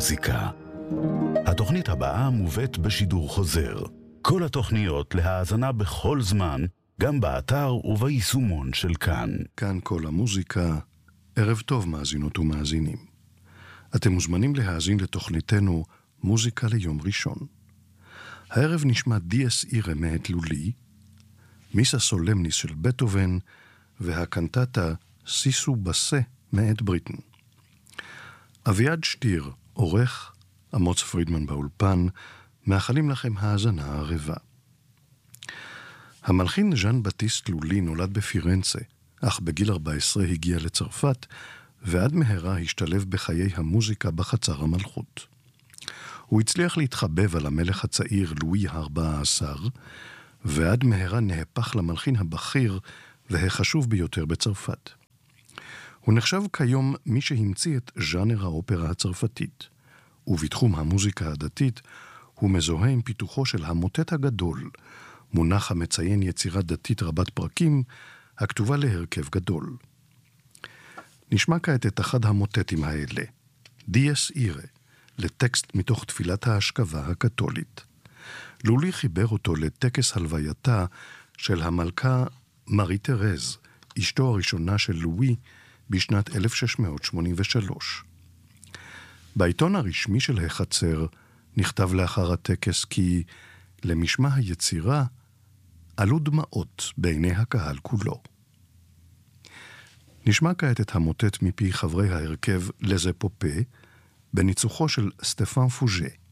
מוזיקה. התוכנית הבאה מובאת בשידור חוזר. כל התוכניות להאזנה בכל זמן, גם באתר וביישומון של כאן. כאן כל המוזיקה. ערב טוב מאזינות ומאזינים. אתם מוזמנים להאזין לתוכניתנו מוזיקה ליום ראשון. הערב נשמע דיאס אירה מאת לולי, מיסה סולמניס של בטהובן, והקנטטה סיסו בסה מאת בריטן. אביעד שטיר, עורך, אמוץ פרידמן באולפן, מאחלים לכם האזנה ערבה. המלחין ז'אן בטיסט לולי נולד בפירנצה, אך בגיל 14 הגיע לצרפת, ועד מהרה השתלב בחיי המוזיקה בחצר המלכות. הוא הצליח להתחבב על המלך הצעיר לואי ה-14, ועד מהרה נהפך למלחין הבכיר והחשוב ביותר בצרפת. הוא נחשב כיום מי שהמציא את ז'אנר האופרה הצרפתית, ובתחום המוזיקה הדתית הוא מזוהה עם פיתוחו של המוטט הגדול, מונח המציין יצירה דתית רבת פרקים, הכתובה להרכב גדול. נשמע כעת את אחד המוטטים האלה, דיאס אירה, לטקסט מתוך תפילת ההשכבה הקתולית. לולי חיבר אותו לטקס הלווייתה של המלכה מארי תרז, אשתו הראשונה של לואי, בשנת 1683. בעיתון הרשמי של החצר נכתב לאחר הטקס כי למשמע היצירה עלו דמעות בעיני הקהל כולו. נשמע כעת את המוטט מפי חברי ההרכב לזה פופה, בניצוחו של סטפן פוז'ה.